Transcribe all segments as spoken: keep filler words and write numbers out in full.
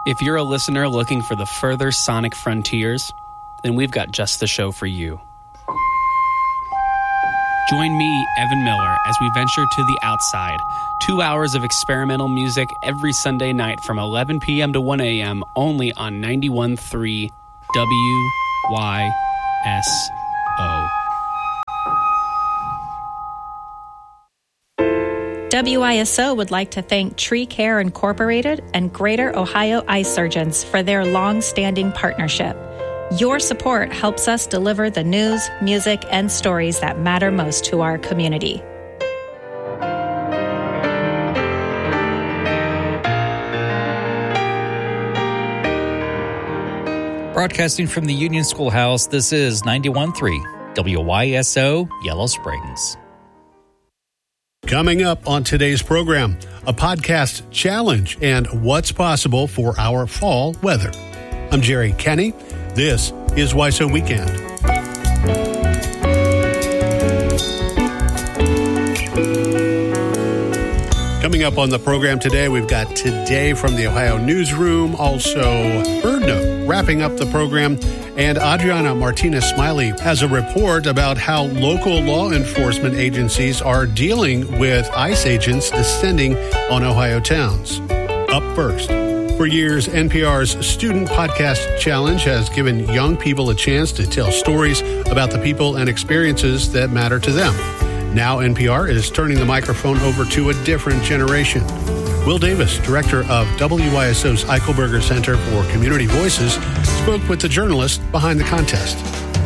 If you're a listener looking for the further sonic frontiers, then we've got just the show for you. Join me, Evan Miller, as we venture to the outside. Two hours of experimental music every Sunday night from eleven p.m. to one a.m. only on ninety-one point three W Y S O. W I S O would like to thank Tree Care Incorporated and Greater Ohio Eye Surgeons for their long-standing partnership. Your support helps us deliver the news, music, and stories that matter most to our community. Broadcasting from the Union Schoolhouse, this is ninety-one point three W Y S O, Yellow Springs. Coming up on today's program, a podcast challenge and what's possible for our fall weather. I'm Jerry Kenny. This is W I S O Weekend. Coming up on the program today, we've got Today from the Ohio Newsroom, also Bird Note wrapping up the program, and Adriana Martinez-Smiley has a report about how local law enforcement agencies are dealing with ICE agents descending on Ohio towns. Up first. For years, N P R's Student Podcast Challenge has given young people a chance to tell stories about the people and experiences that matter to them. Now N P R is turning the microphone over to a different generation. Will Davis, director of W Y S O's Eichelberger Center for Community Voices, spoke with the journalist behind the contest.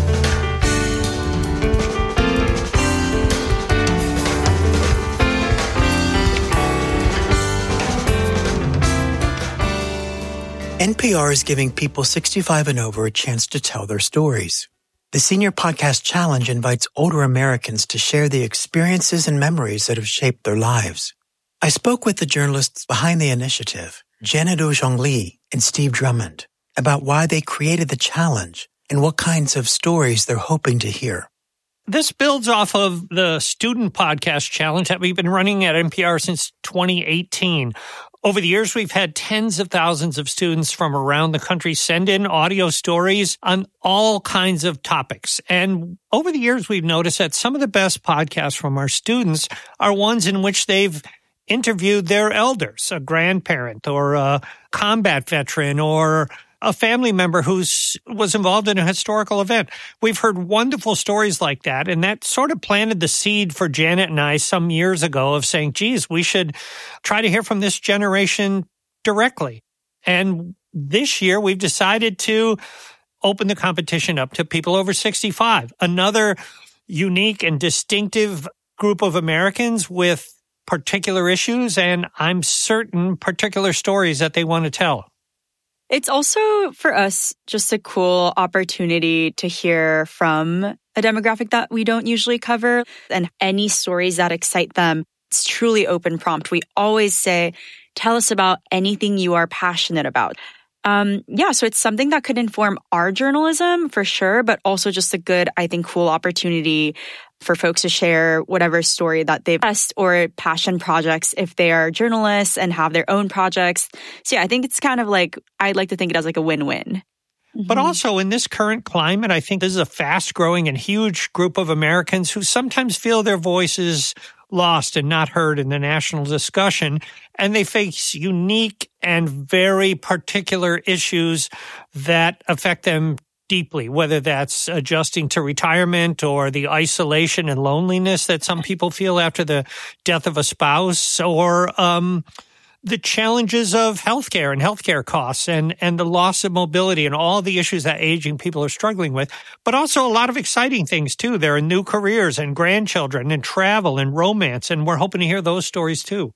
N P R is giving people sixty-five and over a chance to tell their stories. The Senior Podcast Challenge invites older Americans to share the experiences and memories that have shaped their lives. I spoke with the journalists behind the initiative, Janet Ojong Lee and Steve Drummond, about why they created the challenge and what kinds of stories they're hoping to hear. This builds off of the Student Podcast Challenge that we've been running at N P R since twenty eighteen. Over the years, we've had tens of thousands of students from around the country send in audio stories on all kinds of topics. And over the years, we've noticed that some of the best podcasts from our students are ones in which they've interviewed their elders, a grandparent or a combat veteran or a family member who was involved in a historical event. We've heard wonderful stories like that, and that sort of planted the seed for Janet and I some years ago of saying, geez, we should try to hear from this generation directly. And this year, we've decided to open the competition up to people over sixty-five, another unique and distinctive group of Americans with particular issues, and I'm certain particular stories that they want to tell. It's also, for us, just a cool opportunity to hear from a demographic that we don't usually cover, and any stories that excite them. It's truly open prompt. We always say, tell us about anything you are passionate about. Um, yeah, so it's something that could inform our journalism for sure, but also just a good, I think, cool opportunity for folks to share whatever story that they've best or passion projects if they are journalists and have their own projects. So yeah, I think it's kind of like, I'd like to think it as like a win-win. But also in this current climate, I think this is a fast-growing and huge group of Americans who sometimes feel their voices lost and not heard in the national discussion, and they face unique and very particular issues that affect them deeply, whether that's adjusting to retirement or the isolation and loneliness that some people feel after the death of a spouse, or um, the challenges of healthcare and healthcare costs and, and the loss of mobility and all the issues that aging people are struggling with, but also a lot of exciting things too. There are new careers and grandchildren and travel and romance, and we're hoping to hear those stories too.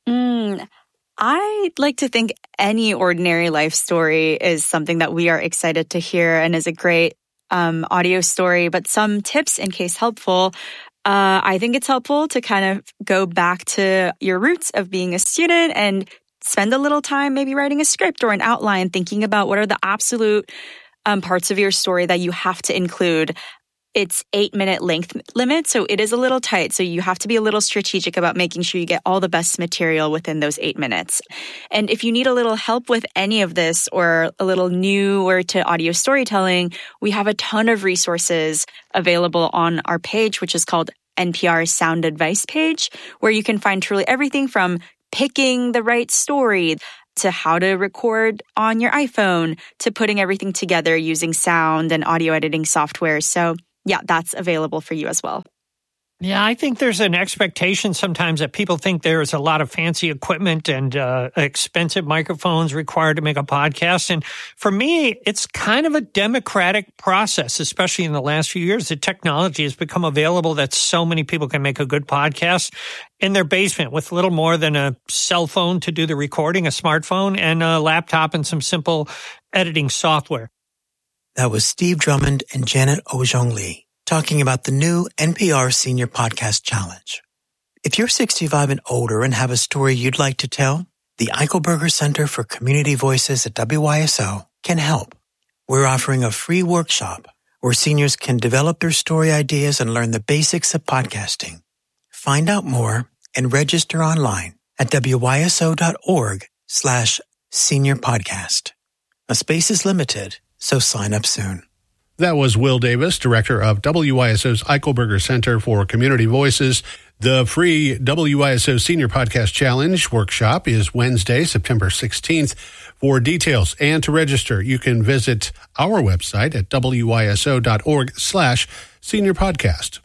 Mm. I'd like to think any ordinary life story is something that we are excited to hear and is a great um, audio story, but some tips in case helpful. Uh, I think it's helpful to kind of go back to your roots of being a student and spend a little time maybe writing a script or an outline, thinking about what are the absolute um, parts of your story that you have to include. It's eight minute length limit, so it is a little tight. So you have to be a little strategic about making sure you get all the best material within those eight minutes. And if you need a little help with any of this or a little newer to audio storytelling, we have a ton of resources available on our page, which is called N P R's Sound Advice page, where you can find truly everything from picking the right story to how to record on your iPhone to putting everything together using sound and audio editing software. So yeah, that's available for you as well. Yeah, I think there's an expectation sometimes that people think there's a lot of fancy equipment and uh, expensive microphones required to make a podcast. And for me, it's kind of a democratic process, especially in the last few years. The technology has become available that so many people can make a good podcast in their basement with little more than a cell phone to do the recording, a smartphone, and a laptop and some simple editing software. That was Steve Drummond and Janet Ojong Lee talking about the new N P R Senior Podcast Challenge. If you're sixty-five and older and have a story you'd like to tell, the Eichelberger Center for Community Voices at W Y S O can help. We're offering a free workshop where seniors can develop their story ideas and learn the basics of podcasting. Find out more and register online at wyso.org slash senior podcast. A space is limited, so sign up soon. That was Will Davis, director of W Y S O's Eichelberger Center for Community Voices. The free W Y S O Senior Podcast Challenge workshop is Wednesday, September sixteenth. For details and to register, you can visit our website at wyso.org slash senior podcast.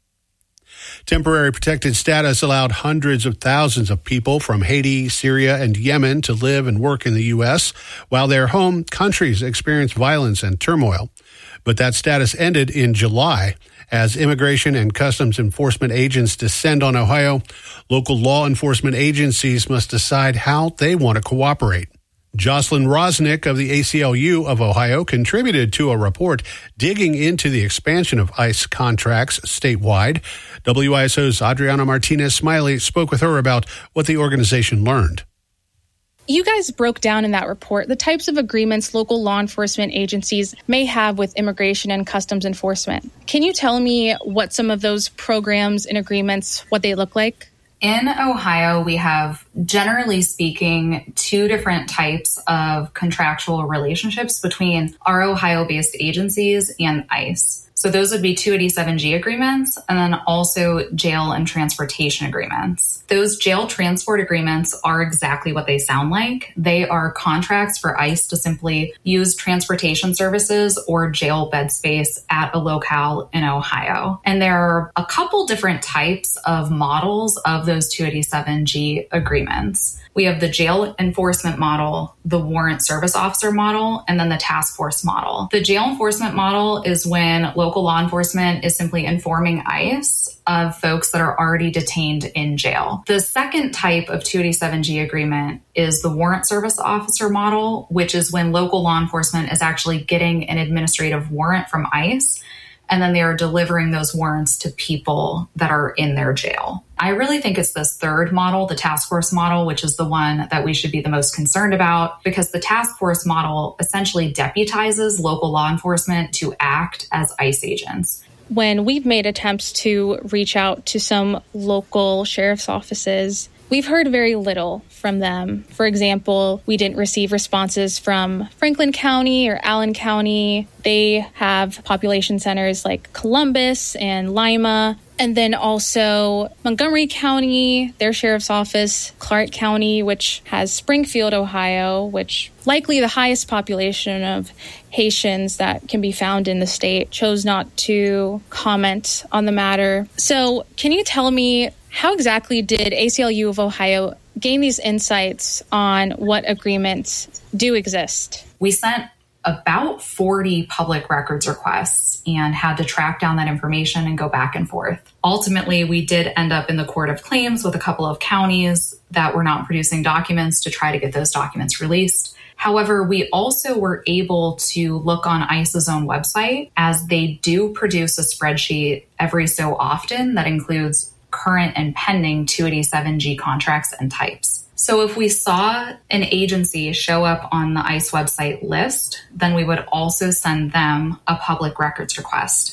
Temporary protected status allowed hundreds of thousands of people from Haiti, Syria, and Yemen to live and work in the U S while their home countries experienced violence and turmoil. But that status ended in July. As immigration and customs enforcement agents descend on Ohio, local law enforcement agencies must decide how they want to cooperate. Jocelyn Rosnick of the A C L U of Ohio contributed to a report digging into the expansion of ICE contracts statewide. W I S O's Adriana Martinez Smiley spoke with her about what the organization learned. You guys broke down in that report the types of agreements local law enforcement agencies may have with immigration and customs enforcement. Can you tell me what some of those programs and agreements, what they look like? In Ohio, we have, generally speaking, two different types of contractual relationships between our Ohio-based agencies and ICE. So those would be two eighty-seven G agreements and then also jail and transportation agreements. Those jail transport agreements are exactly what they sound like. They are contracts for ICE to simply use transportation services or jail bed space at a locale in Ohio. And there are a couple different types of models of those two eighty-seven G agreements. We have the jail enforcement model, the warrant service officer model, and then the task force model. The jail enforcement model is when local law enforcement is simply informing ICE of folks that are already detained in jail. The second type of two eighty-seven G agreement is the warrant service officer model, which is when local law enforcement is actually getting an administrative warrant from ICE, and then they are delivering those warrants to people that are in their jail. I really think it's this third model, the task force model, which is the one that we should be the most concerned about, because the task force model essentially deputizes local law enforcement to act as ICE agents. When we've made attempts to reach out to some local sheriff's offices, we've heard very little from them. For example, we didn't receive responses from Franklin County or Allen County. They have population centers like Columbus and Lima. And then also Montgomery County, their sheriff's office, Clark County, which has Springfield, Ohio, which likely the highest population of Haitians that can be found in the state, chose not to comment on the matter. So can you tell me, how exactly did A C L U of Ohio gain these insights on what agreements do exist? We sent about forty public records requests and had to track down that information and go back and forth. Ultimately, we did end up in the court of claims with a couple of counties that were not producing documents to try to get those documents released. However, we also were able to look on ICE's own website, as they do produce a spreadsheet every so often that includes current and pending two eighty-seven G contracts and types. So if we saw an agency show up on the ICE website list, then we would also send them a public records request.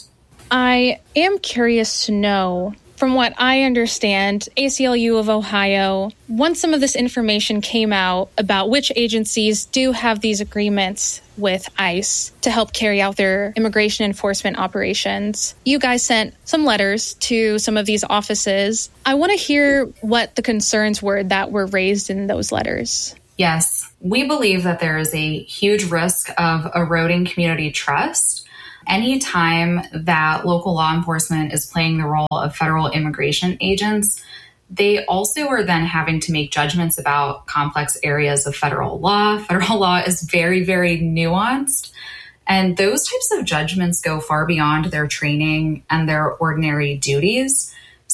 I am curious to know, from what I understand, A C L U of Ohio, once some of this information came out about which agencies do have these agreements with ICE to help carry out their immigration enforcement operations, you guys sent some letters to some of these offices. I want to hear what the concerns were that were raised in those letters. Yes, we believe that there is a huge risk of eroding community trust anytime that local law enforcement is playing the role of federal immigration agents. They also are then having to make judgments about complex areas of federal law. Federal law is very, very nuanced. And those types of judgments go far beyond their training and their ordinary duties.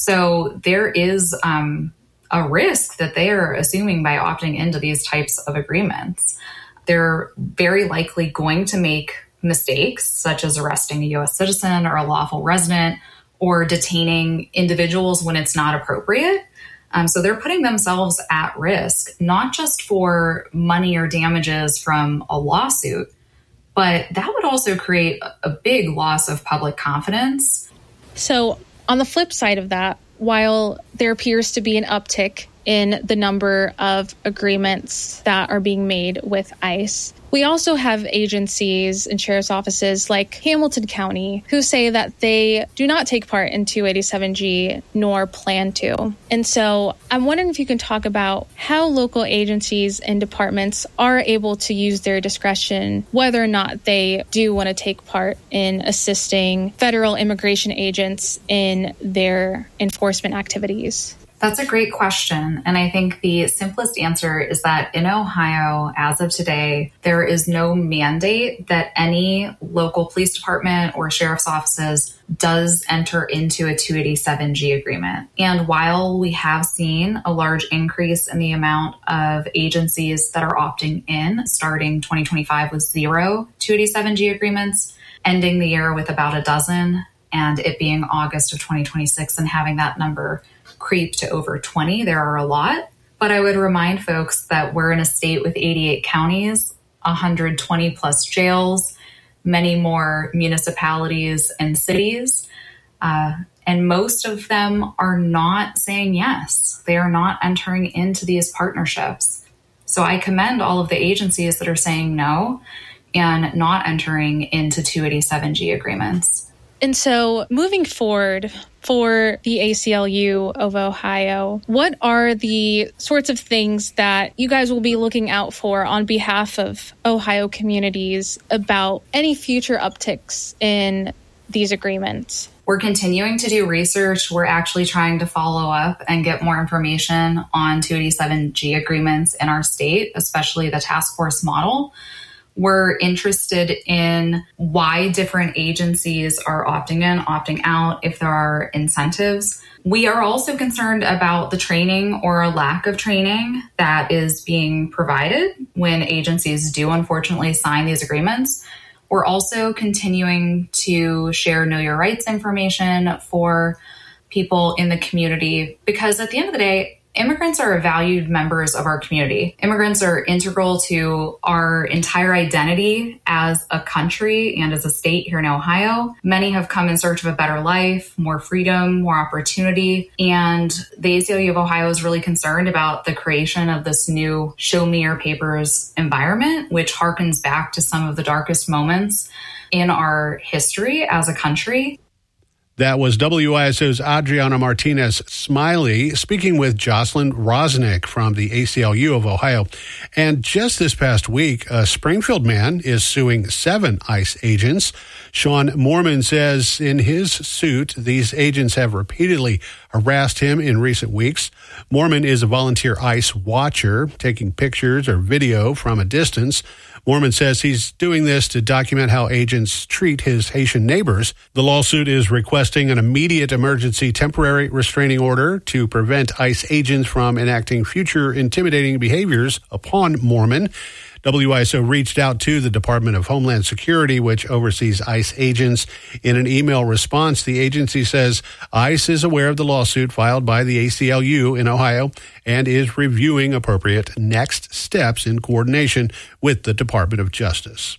So there is um, a risk that they are assuming by opting into these types of agreements. They're very likely going to make mistakes, such as arresting a U S citizen or a lawful resident, or detaining individuals when it's not appropriate. Um, so they're putting themselves at risk, not just for money or damages from a lawsuit, but that would also create a big loss of public confidence. So on the flip side of that, while there appears to be an uptick in the number of agreements that are being made with ICE, we also have agencies and sheriff's offices like Hamilton County who say that they do not take part in two eighty-seven G nor plan to. And so I'm wondering if you can talk about how local agencies and departments are able to use their discretion, whether or not they do want to take part in assisting federal immigration agents in their enforcement activities. That's a great question. And I think the simplest answer is that in Ohio, as of today, there is no mandate that any local police department or sheriff's offices does enter into a two eighty-seven G agreement. And while we have seen a large increase in the amount of agencies that are opting in, starting twenty twenty-five with zero two eighty-seven G agreements, ending the year with about a dozen, and it being August of twenty twenty-six and having that number creep to over twenty, there are a lot. But I would remind folks that we're in a state with eighty-eight counties, one hundred twenty plus jails, many more municipalities and cities. Uh, and most of them are not saying yes. They are not entering into these partnerships. So I commend all of the agencies that are saying no and not entering into two eighty-seven G agreements. And so moving forward for the A C L U of Ohio, what are the sorts of things that you guys will be looking out for on behalf of Ohio communities about any future upticks in these agreements? We're continuing to do research. We're actually trying to follow up and get more information on two eighty-seven G agreements in our state, especially the task force model. We're interested in why different agencies are opting in, opting out, if there are incentives. We are also concerned about the training or lack of training that is being provided when agencies do unfortunately sign these agreements. We're also continuing to share Know Your Rights information for people in the community, because at the end of the day, immigrants are valued members of our community. Immigrants are integral to our entire identity as a country and as a state here in Ohio. Many have come in search of a better life, more freedom, more opportunity. And the A C L U of Ohio is really concerned about the creation of this new show me your papers environment, which harkens back to some of the darkest moments in our history as a country. That was W I S O's Adriana Martinez Smiley speaking with Jocelyn Rosnick from the A C L U of Ohio. And just this past week, a Springfield man is suing seven ICE agents. Sean Mormon says in his suit, these agents have repeatedly harassed him in recent weeks. Mormon is a volunteer ICE watcher, taking pictures or video from a distance. Mormon says he's doing this to document how agents treat his Haitian neighbors. The lawsuit is requesting an immediate emergency temporary restraining order to prevent ICE agents from enacting future intimidating behaviors upon Mormon. W I S O reached out to the Department of Homeland Security, which oversees ICE agents. In an email response, the agency says ICE is aware of the lawsuit filed by the A C L U in Ohio and is reviewing appropriate next steps in coordination with the Department of Justice.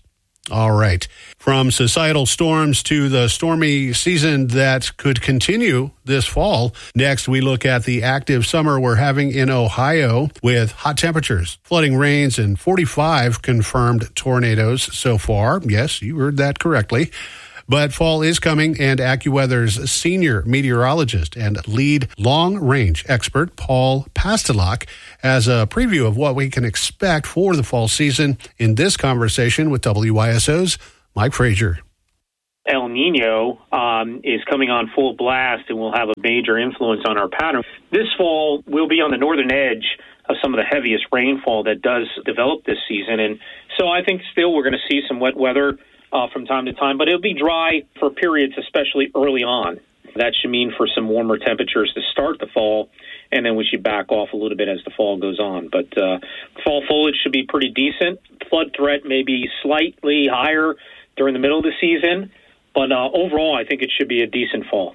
All right. From societal storms to the stormy season that could continue this fall. Next, we look at the active summer we're having in Ohio with hot temperatures, flooding rains, and forty-five confirmed tornadoes so far. Yes, you heard that correctly. But fall is coming, and AccuWeather's senior meteorologist and lead long-range expert, Paul Pastelak, has a preview of what we can expect for the fall season in this conversation with W Y S O's Mike Frazier. El Nino um, is coming on full blast and will have a major influence on our pattern. This fall, we'll be on the northern edge of some of the heaviest rainfall that does develop this season. And so I think still we're going to see some wet weather Uh, from time to time, but it'll be dry for periods, especially early on. That should mean for some warmer temperatures to start the fall, and then we should back off a little bit as the fall goes on. But uh, fall foliage should be pretty decent. Flood threat may be slightly higher during the middle of the season, but uh, overall, I think it should be a decent fall.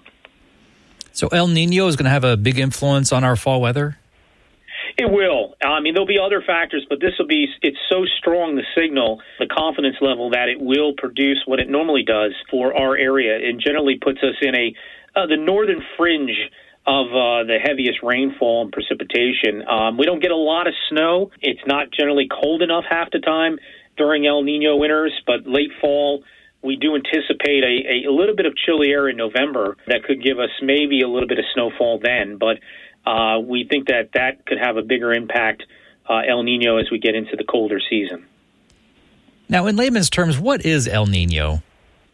So El Nino is going to have a big influence on our fall weather? It will. I mean, there'll be other factors, but this will be, it's so strong, the signal, the confidence level that it will produce what it normally does for our area. It generally puts us in a, uh, the northern fringe of uh, the heaviest rainfall and precipitation. Um, we don't get a lot of snow. It's not generally cold enough half the time during El Nino winters, but late fall, we do anticipate a, a little bit of chilly air in November that could give us maybe a little bit of snowfall then, but Uh, we think that that could have a bigger impact, uh, El Nino, as we get into the colder season. Now, in layman's terms, what is El Nino?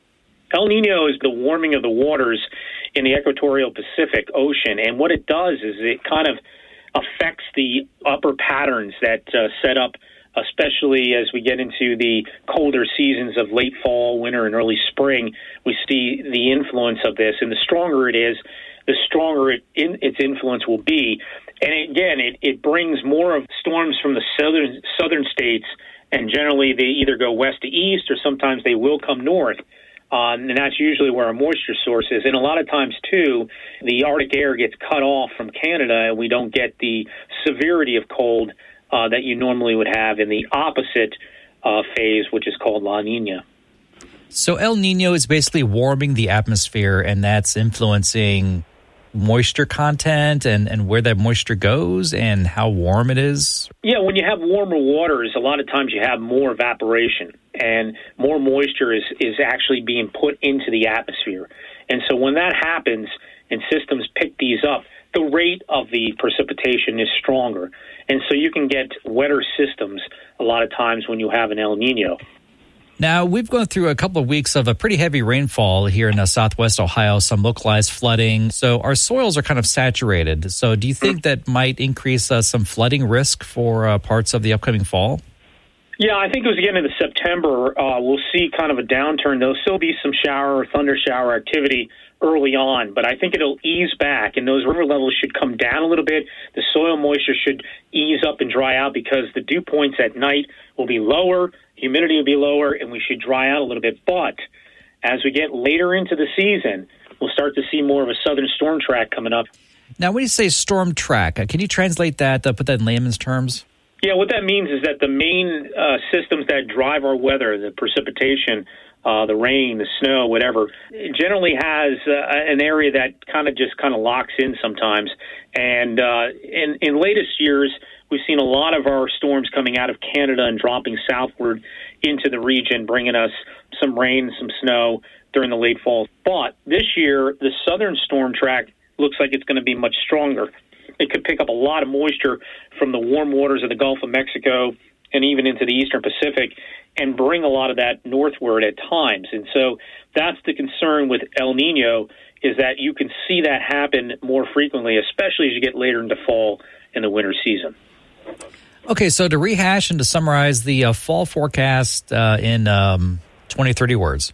El Nino is the warming of the waters in the equatorial Pacific Ocean, and what it does is it kind of affects the upper patterns that uh, set up, especially as we get into the colder seasons of late fall, winter, and early spring. We see the influence of this, and the stronger it is, the stronger it in, its influence will be. And again, it, it brings more of storms from the southern southern states, and generally they either go west to east or sometimes they will come north. Uh, and that's usually where our moisture source is. And a lot of times, too, the Arctic air gets cut off from Canada, and we don't get the severity of cold uh, that you normally would have in the opposite uh, phase, which is called La Nina. So El Nino is basically warming the atmosphere, and that's influencing moisture content and, and where that moisture goes and how warm it is? Yeah, when you have warmer waters, a lot of times you have more evaporation, and more moisture is, is actually being put into the atmosphere. And so when that happens and systems pick these up, the rate of the precipitation is stronger. And so you can get wetter systems a lot of times when you have an El Nino. Now, we've gone through a couple of weeks of a pretty heavy rainfall here in uh, southwest Ohio, some localized flooding. So our soils are kind of saturated. So do you think that might increase uh, some flooding risk for uh, parts of the upcoming fall? Yeah, I think it was again into September. Uh, we'll see kind of a downturn. There'll still be some shower or thunder shower activity early on, but I think it'll ease back, and those river levels should come down a little bit. The soil moisture should ease up and dry out because the dew points at night will be lower, humidity will be lower, and we should dry out a little bit. But as we get later into the season, we'll start to see more of a southern storm track coming up. Now, when you say storm track, uh, can you translate that, uh, put that in layman's terms? Yeah, what that means is that the main uh, systems that drive our weather, the precipitation, uh, the rain, the snow, whatever, it generally has uh, an area that kind of just kind of locks in sometimes. And uh, in, in latest years, we've seen a lot of our storms coming out of Canada and dropping southward into the region, bringing us some rain, some snow during the late fall. But this year, the southern storm track looks like it's going to be much stronger. It could pick up a lot of moisture from the warm waters of the Gulf of Mexico and even into the eastern Pacific and bring a lot of that northward at times. And so that's the concern with El Nino, is that you can see that happen more frequently, especially as you get later into fall and the winter season. Okay, so to rehash and to summarize the uh, fall forecast uh, in um, twenty, thirty words.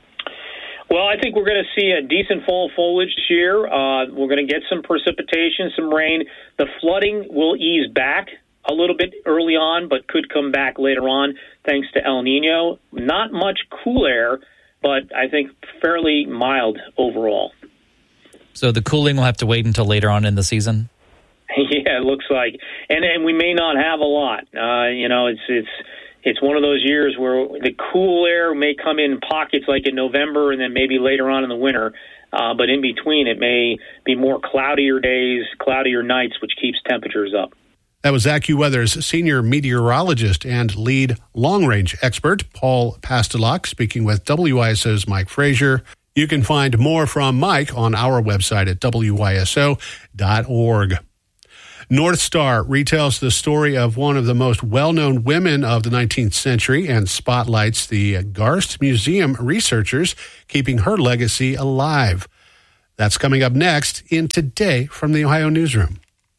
Well, I think we're going to see a decent fall foliage this year. Uh, we're going to get some precipitation, some rain. The flooding will ease back a little bit early on, but could come back later on thanks to El Nino. Not much cool air, but I think fairly mild overall. So the cooling will have to wait until later on in the season? Yeah, it looks like. And and we may not have a lot. Uh, you know, it's it's it's one of those years where the cool air may come in pockets like in November and then maybe later on in the winter. Uh, but in between, it may be more cloudier days, cloudier nights, which keeps temperatures up. That was AccuWeather's senior meteorologist and lead long-range expert, Paul Pastelak, speaking with W I S O's Mike Frazier. You can find more from Mike on our website at W Y S O dot org. North Star retells the story of one of the most well-known women of the nineteenth century and spotlights the Garst Museum researchers keeping her legacy alive. That's coming up next in Today from the Ohio Newsroom.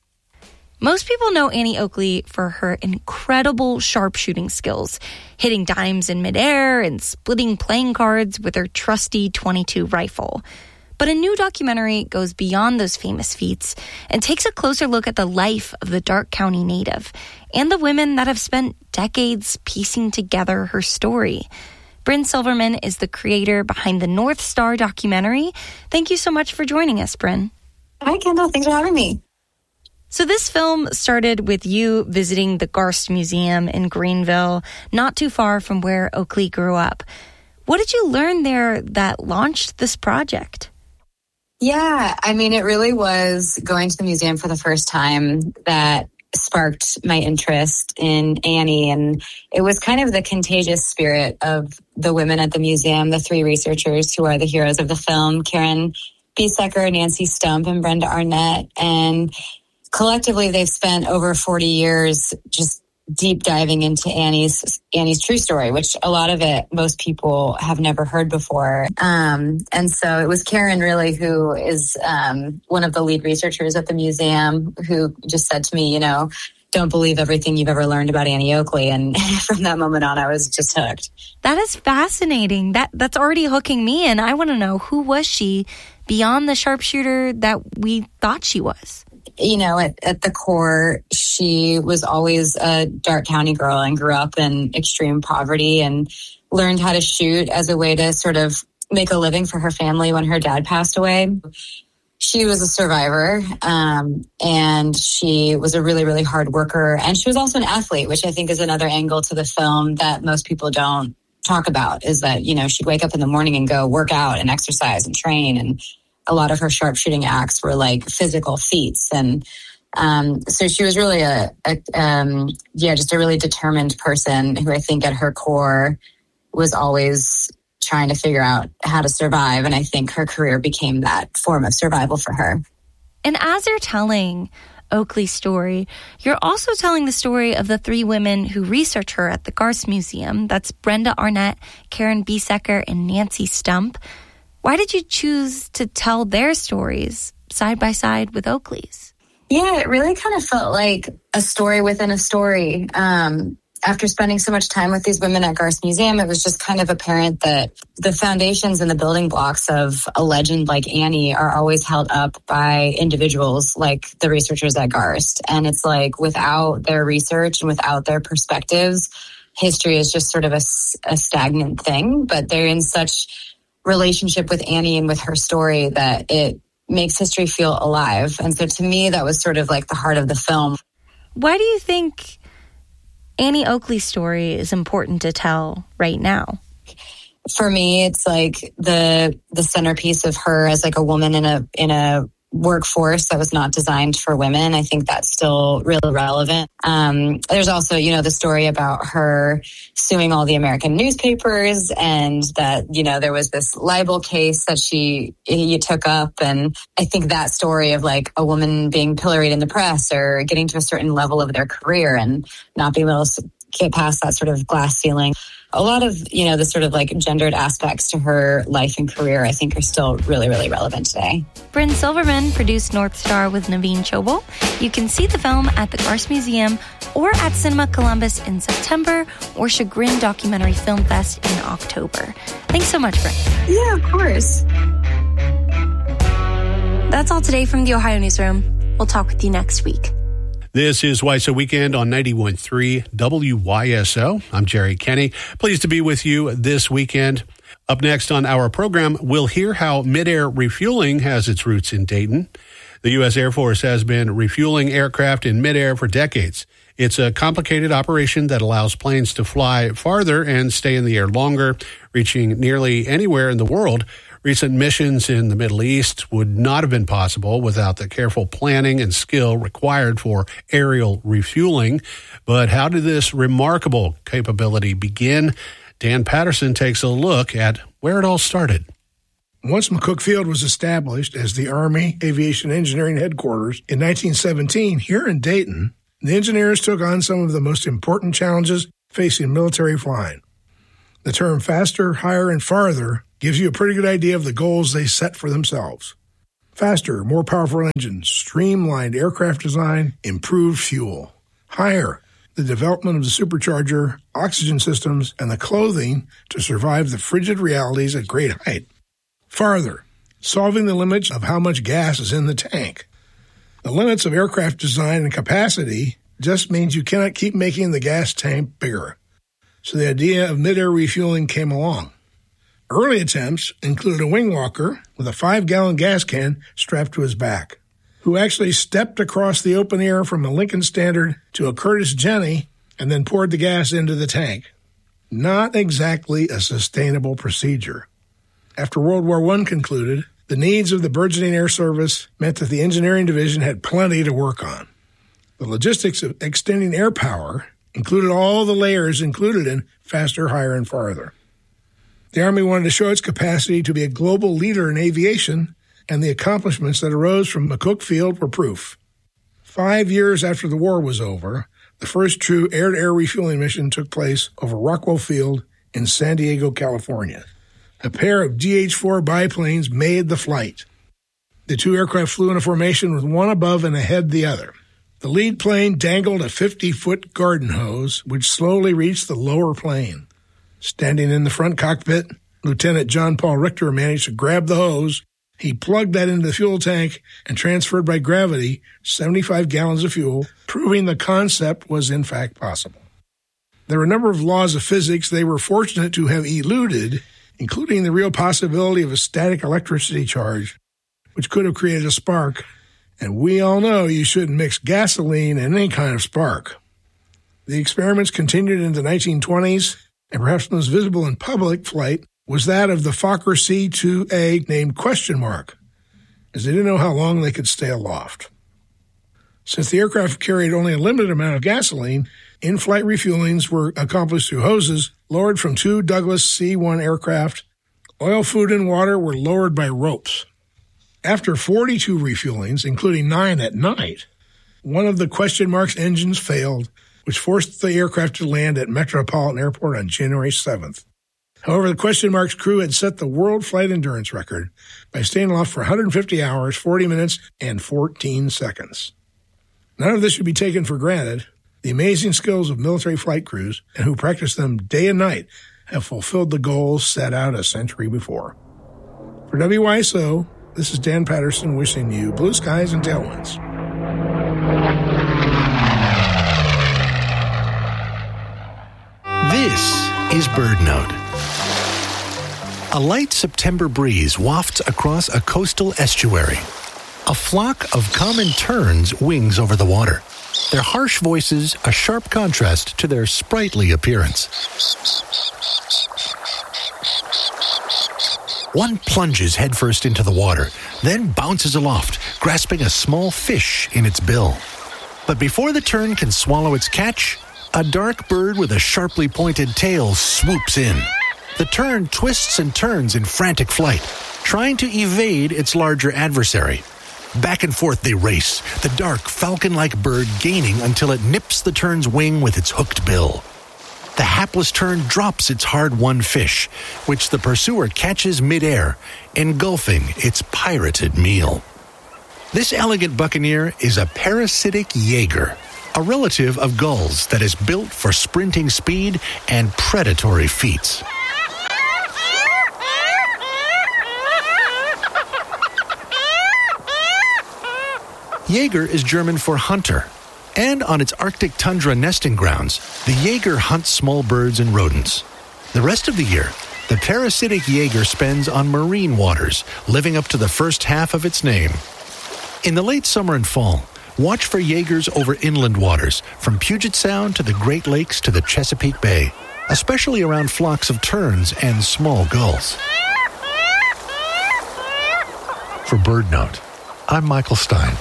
Most people know Annie Oakley for her incredible sharpshooting skills, hitting dimes in midair and splitting playing cards with her trusty twenty-two rifle. But a new documentary goes beyond those famous feats and takes a closer look at the life of the Darke County native and the women that have spent decades piecing together her story. Bryn Silverman is the creator behind the North Star documentary. Thank you so much for joining us, Bryn. Hi, Kendall. Thanks for having me. So this film started with you visiting the Garst Museum in Greenville, not too far from where Oakley grew up. What did you learn there that launched this project? Yeah, I mean, it really was going to the museum for the first time that sparked my interest in Annie. And it was kind of the contagious spirit of the women at the museum, the three researchers who are the heroes of the film, Karen Biesecker, Nancy Stump, and Brenda Arnett. And collectively, they've spent over forty years just deep diving into Annie's Annie's true story, which a lot of it most people have never heard before. Um, and so it was Karen really who is um, one of the lead researchers at the museum who just said to me, you know, don't believe everything you've ever learned about Annie Oakley. And from that moment on, I was just hooked. That is fascinating. That That's already hooking me in. I want to know, who was she beyond the sharpshooter that we thought she was? You know, at, at the core, she was always a Darke County girl and grew up in extreme poverty and learned how to shoot as a way to sort of make a living for her family when her dad passed away. She was a survivor, um, and she was a really, really hard worker. And she was also an athlete, which I think is another angle to the film that most people don't talk about, is that, you know, she'd wake up in the morning and go work out and exercise and train, and a lot of her sharpshooting acts were like physical feats. And um, so she was really a, a um, yeah, just a really determined person who I think at her core was always trying to figure out how to survive. And I think her career became that form of survival for her. And as you're telling Oakley's story, you're also telling the story of the three women who research her at the Garst Museum. That's Brenda Arnett, Karen Biesecker, and Nancy Stump. Why did you choose to tell their stories side by side with Oakley's? Yeah, it really kind of felt like a story within a story. Um, after spending so much time with these women at Garst Museum, it was just kind of apparent that the foundations and the building blocks of a legend like Annie are always held up by individuals like the researchers at Garst. And it's like without their research and without their perspectives, history is just sort of a, a stagnant thing. But they're in such relationship with Annie and with her story that it makes history feel alive. And so to me, that was sort of like the heart of the film. Why do you think Annie Oakley's story is important to tell right now? For me, it's like the the centerpiece of her as like a woman in a in a workforce that was not designed for women. I think that's still really relevant. Um, there's also, you know, the story about her suing all the American newspapers, and that, you know, there was this libel case that she you took up. And I think that story of like a woman being pilloried in the press or getting to a certain level of their career and not being able to get past that sort of glass ceiling. A lot of, you know, the sort of like gendered aspects to her life and career, I think, are still really, really relevant today. Bryn Silverman produced North Star with Naveen Chobal. You can see the film at the Garst Museum or at Cinema Columbus in September or Chagrin Documentary Film Fest in October. Thanks so much, Bryn. Yeah, of course. That's all today from the Ohio Newsroom. We'll talk with you next week. This is Y S O Weekend on ninety-one point three W Y S O. I'm Jerry Kenny. Pleased to be with you this weekend. Up next on our program, we'll hear how midair refueling has its roots in Dayton. The U S Air Force has been refueling aircraft in midair for decades. It's a complicated operation that allows planes to fly farther and stay in the air longer, reaching nearly anywhere in the world. Recent missions in the Middle East would not have been possible without the careful planning and skill required for aerial refueling. But how did this remarkable capability begin? Dan Patterson takes a look at where it all started. Once McCook Field was established as the Army Aviation Engineering Headquarters in nineteen seventeen here in Dayton, the engineers took on some of the most important challenges facing military flying. The term faster, higher, and farther gives you a pretty good idea of the goals they set for themselves. Faster, more powerful engines, streamlined aircraft design, improved fuel. Higher, the development of the supercharger, oxygen systems, and the clothing to survive the frigid realities at great height. Farther, solving the limits of how much gas is in the tank. The limits of aircraft design and capacity just means you cannot keep making the gas tank bigger. So the idea of mid-air refueling came along. Early attempts included a wing walker with a five-gallon gas can strapped to his back, who actually stepped across the open air from a Lincoln Standard to a Curtiss Jenny and then poured the gas into the tank. Not exactly a sustainable procedure. After World War One concluded, the needs of the burgeoning air service meant that the engineering division had plenty to work on. The logistics of extending air power included all the layers included in faster, higher, and farther. The Army wanted to show its capacity to be a global leader in aviation, and the accomplishments that arose from McCook Field were proof. Five years after the war was over, the first true air-to-air refueling mission took place over Rockwell Field in San Diego, California. A pair of D H four biplanes made the flight. The two aircraft flew in a formation with one above and ahead the other. The lead plane dangled a fifty-foot garden hose, which slowly reached the lower plane. Standing in the front cockpit, Lieutenant John Paul Richter managed to grab the hose. He plugged that into the fuel tank and transferred by gravity seventy-five gallons of fuel, proving the concept was in fact possible. There were a number of laws of physics they were fortunate to have eluded, including the real possibility of a static electricity charge, which could have created a spark. And we all know you shouldn't mix gasoline and any kind of spark. The experiments continued into the nineteen twenties, and perhaps the most visible in public flight was that of the Fokker C two A named Question Mark, as they didn't know how long they could stay aloft. Since the aircraft carried only a limited amount of gasoline, in-flight refuelings were accomplished through hoses lowered from two Douglas C one aircraft. Oil, food, and water were lowered by ropes. After forty-two refuelings, including nine at night, one of the Question Mark's engines failed, which forced the aircraft to land at Metropolitan Airport on January seventh. However, the Question Mark's crew had set the world flight endurance record by staying aloft for one hundred fifty hours, forty minutes, and fourteen seconds. None of this should be taken for granted. The amazing skills of military flight crews, and who practice them day and night, have fulfilled the goals set out a century before. For W Y S O, this is Dan Patterson wishing you blue skies and tailwinds. This is BirdNote. A light September breeze wafts across a coastal estuary. A flock of common terns wings over the water, their harsh voices a sharp contrast to their sprightly appearance. One plunges headfirst into the water, then bounces aloft, grasping a small fish in its bill. But before the tern can swallow its catch, a dark bird with a sharply pointed tail swoops in. The tern twists and turns in frantic flight, trying to evade its larger adversary. Back and forth they race, the dark, falcon-like bird gaining until it nips the tern's wing with its hooked bill. The hapless tern drops its hard-won fish, which the pursuer catches midair, engulfing its pirated meal. This elegant buccaneer is a parasitic jaeger, a relative of gulls that is built for sprinting speed and predatory feats. Jaeger is German for hunter, and on its Arctic tundra nesting grounds, the jaeger hunts small birds and rodents. The rest of the year, the parasitic jaeger spends on marine waters, living up to the first half of its name. In the late summer and fall, watch for Jaegers over inland waters, from Puget Sound to the Great Lakes to the Chesapeake Bay, especially around flocks of terns and small gulls. For BirdNote, I'm Michael Stein.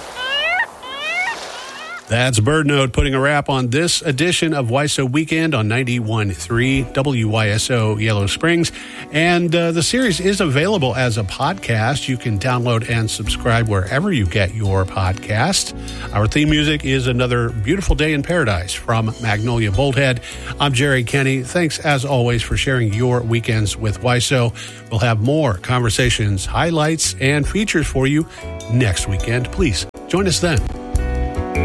That's BirdNote putting a wrap on this edition of Y S O Weekend on ninety-one point three W Y S O Yellow Springs. And uh, the series is available as a podcast. You can download and subscribe wherever you get your podcast. Our theme music is Another Beautiful Day in Paradise from Magnolia Bolthead. I'm Jerry Kenny. Thanks, as always, for sharing your weekends with Y S O. We'll have more conversations, highlights, and features for you next weekend. Please join us then.